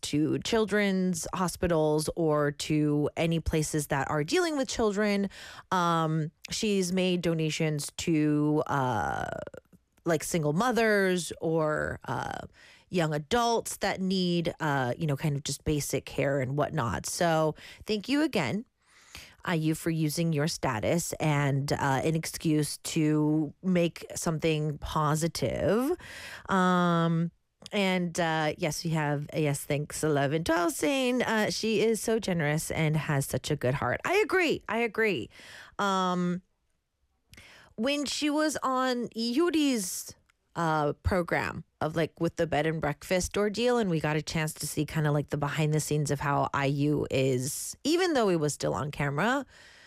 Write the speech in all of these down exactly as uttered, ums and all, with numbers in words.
to children's hospitals or to any places that are dealing with children. Um, she's made donations to uh, like single mothers or uh, young adults that need, uh, you know, kind of just basic care and whatnot. So thank you again, I U, for using your status and uh, an excuse to make something positive. Um, and uh, yes, we have, yes, thanks, eleven twelve, saying uh, she is so generous and has such a good heart. I agree. I agree. Um, when she was on Yuri's uh, program of like with the bed and breakfast ordeal, and we got a chance to see kind of like the behind the scenes of how I U is, even though it was still on camera.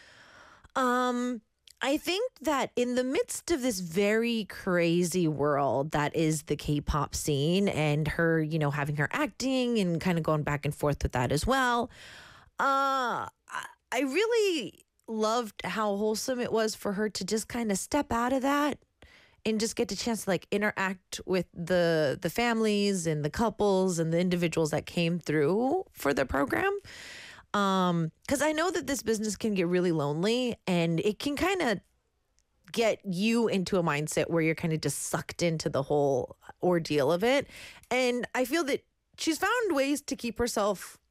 Um, I think that in the midst of this very crazy world that is the K-pop scene and her, you know, having her acting and kind of going back and forth with that as well, uh, I really loved how wholesome it was for her to just kind of step out of that and just get the chance to like interact with the the families and the couples and the individuals that came through for the program. Um, because I know that this business can get really lonely and it can kind of get you into a mindset where you're kind of just sucked into the whole ordeal of it. And I feel that she's found ways to keep herself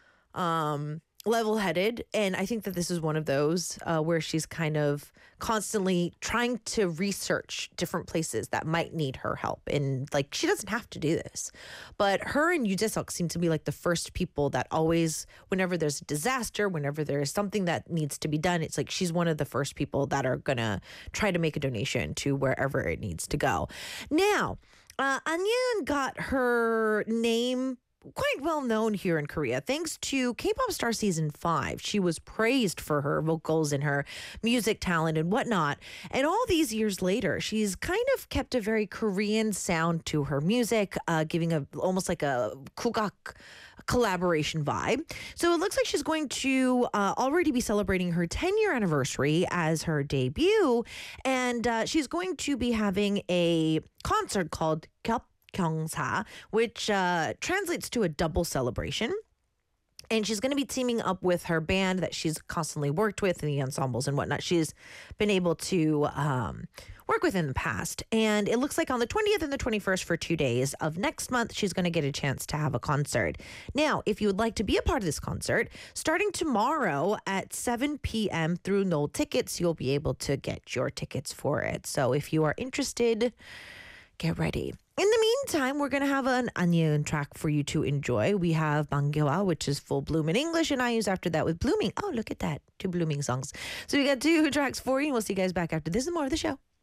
um level-headed, and I think that this is one of those uh, where she's kind of constantly trying to research different places that might need her help. And like, she doesn't have to do this, but her and Yoo Jae-suk seem to be like the first people that always, whenever there's a disaster, whenever there is something that needs to be done, it's like she's one of the first people that are gonna try to make a donation to wherever it needs to go. Now, uh, Anya got her name quite well known here in Korea thanks to K-Pop Star Season five. She was praised for her vocals and her music talent and whatnot. And all these years later, she's kind of kept a very Korean sound to her music, uh, giving a almost like a kugak collaboration vibe. So it looks like she's going to uh, already be celebrating her ten-year anniversary as her debut. And uh, she's going to be having a concert called Kyop Kyungsa, which uh, translates to a double celebration. And she's going to be teaming up with her band that she's constantly worked with in the ensembles and whatnot. She's been able to um, work with in the past. And it looks like on the twentieth and the twenty-first for two days of next month, she's going to get a chance to have a concert. Now, if you would like to be a part of this concert, starting tomorrow at seven p.m. through No Tickets, you'll be able to get your tickets for it. So if you are interested, get ready. In the meantime, we're going to have an Anyun track for you to enjoy. We have Bangyewa, which is full bloom in English, and I use after that with blooming. Oh, look at that. Two blooming songs. So we got two tracks for you, and we'll see you guys back after this and more of the show.